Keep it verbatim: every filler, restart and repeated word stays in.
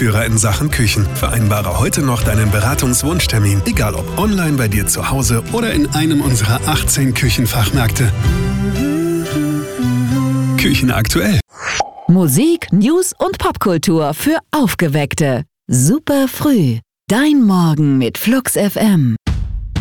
Marktführer in Sachen Küchen. Vereinbare heute noch deinen Beratungswunschtermin, egal ob online bei dir zu Hause oder in einem unserer achtzehn Küchenfachmärkte. Küchen aktuell. Musik, News und Popkultur für Aufgeweckte. Super früh. Dein Morgen mit Flux F M.